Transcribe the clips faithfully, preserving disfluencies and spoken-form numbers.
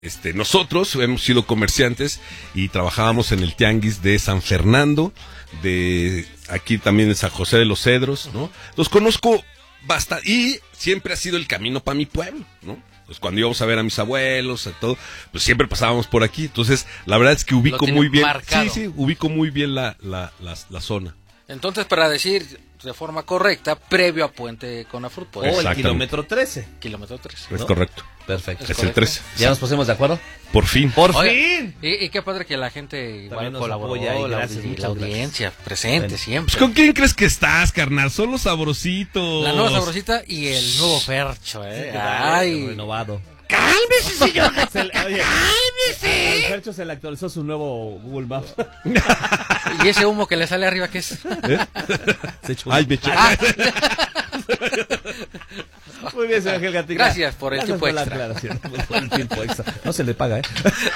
Este, nosotros hemos sido comerciantes y trabajábamos en el tianguis de San Fernando, de aquí también en San José de los Cedros, ¿no? Los conozco bastante y siempre ha sido el camino para mi pueblo, ¿no? Pues cuando íbamos a ver a mis abuelos, a todo, pues siempre pasábamos por aquí. Entonces, la verdad es que ubico muy bien. Marcado. Sí, sí, ubico muy bien la, la, la, la zona. Entonces, para decir de forma correcta, previo a Puente Conafut, O el kilómetro trece. Kilómetro trece. Es ¿no? correcto. Perfecto. Es, Es el correcto. trece. ¿Ya nos pusimos de acuerdo? Por fin. ¡Por Oye, fin! Y, y qué padre que la gente igual También nos colaboró, apoya y la, gracias, audi- muchas la audiencia gracias. presente Bueno. siempre. Pues, ¿con quién crees que estás, carnal? Son los sabrositos. La nueva sabrosita y el nuevo Fercho, ¿eh? ¿Qué tal? Ay. Renovado. ¡Cálmese, señor! Se le- oye, ¡Cálmese! el Fercho se le actualizó su nuevo Google Maps. Y ese humo que le sale arriba, ¿qué es? Se echó Ay, me echó. Ah, Muy bien, señor Ángel Gatica. Gracias por el Gracias tiempo por la extra. aclaración, por el tiempo extra. No se le paga, ¿eh?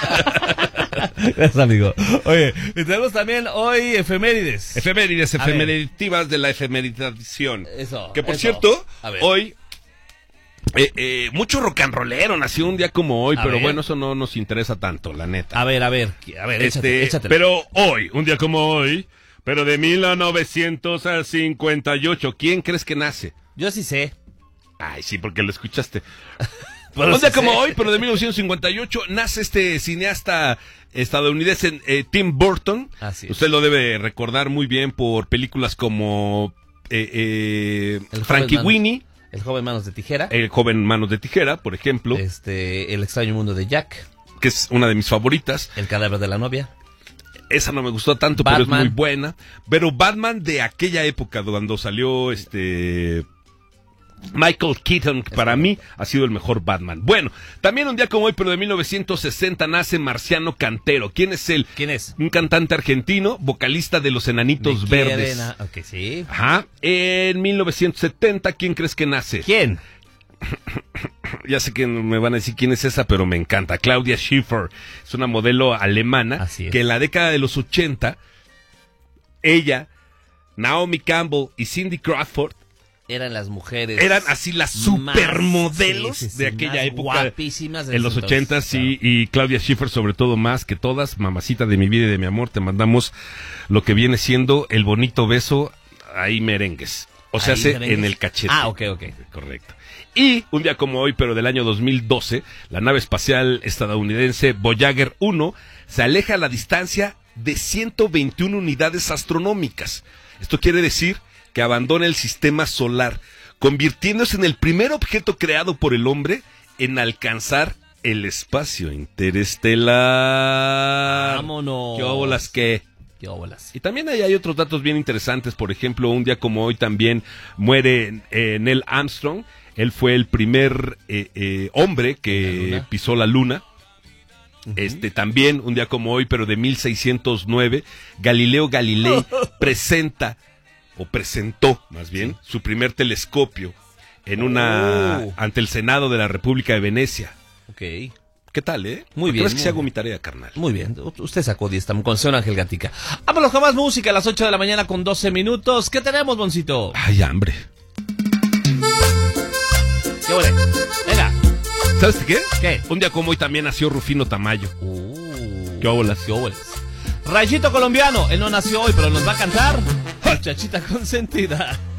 Gracias, amigo. Oye, y tenemos también hoy efemérides. Efemérides, A ver. efemeritivas de la efemerización. Eso. Que por eso. cierto, A ver. hoy eh, eh, mucho rock and rollero nació un día como hoy, A pero ver. bueno, eso no nos interesa tanto, la neta. A ver, a ver. A ver, échate, Este, échatelo. pero hoy, un día como hoy, pero de mil novecientos cincuenta y ocho, ¿quién crees que nace? Yo sí sé. Ay, sí, porque lo escuchaste. Pero un día sí como sé. hoy, pero de mil novecientos cincuenta y ocho, nace este cineasta estadounidense, eh, Tim Burton. Así es. Usted lo debe recordar muy bien por películas como eh, eh, El Frankie joven Winnie, El joven manos de tijera. El joven manos de tijera, por ejemplo, Este, El extraño mundo de Jack. que es una de mis favoritas. El cadáver de la novia. Esa no me gustó tanto, pero Batman. es muy buena. Pero Batman de aquella época, cuando salió este Michael Keaton, que para mí ha sido el mejor Batman. Bueno, también un día como hoy, pero de mil novecientos sesenta, nace Marciano Cantero. ¿Quién es él? ¿Quién es? Un cantante argentino, vocalista de Los Enanitos Me Verdes. quieren a- Ok, sí. Ajá. En mil novecientos setenta, ¿quién crees que nace? ¿Quién? Ya sé que me van a decir quién es esa, pero me encanta. Claudia Schiffer. Es una modelo alemana Así es. que en la década de los ochenta, ella, Naomi Campbell y Cindy Crawford Eran las mujeres. eran así las más- supermodelos sí, sí, sí, de aquella más época. guapísimas de En los ese ochentas, entonces, sí, y Claudia Schiffer sobre todo más que todas. Mamacita de mi vida y de mi amor, te mandamos lo que viene siendo el bonito beso, ahí merengues. O sea, Ahí hace merengues. en el cachete. Ah, ok, ok. Correcto. Y un día como hoy, pero del año dos mil doce, la nave espacial estadounidense Voyager uno se aleja a la distancia de ciento veintiuna unidades astronómicas. Esto quiere decir que abandona el sistema solar, convirtiéndose en el primer objeto creado por el hombre en alcanzar el espacio interestelar. Vámonos. ¿Qué óbolas qué? Qué óbolas. Y también ahí hay otros datos bien interesantes. Por ejemplo, un día como hoy también muere eh, Neil Armstrong. Él fue el primer eh, eh, hombre La que luna. pisó la luna. Ujú. Este también, un día como hoy, pero de mil seiscientos nueve, Galileo Galilei presenta, o presentó más bien, su primer telescopio en una Oh. ante el Senado de la República de Venecia. Ok. ¿Qué tal, eh? Muy bien, ¿Crees que muy si hago bien. mi tarea, carnal? Muy bien. U- Usted sacó diez tam- con señor Ángel Gatica. Vámonos con más música a las ocho de la mañana con doce minutos. ¿Qué tenemos, Boncito? Ay, hambre. ¿Qué huele? Venga. ¿Sabes qué? ¿Qué? Un día como hoy también nació Rufino Tamayo. Uh, ¿Qué óbolas? ¿Qué óbolas? Rayito colombiano. Él no nació hoy, pero nos va a cantar Chachita consentida.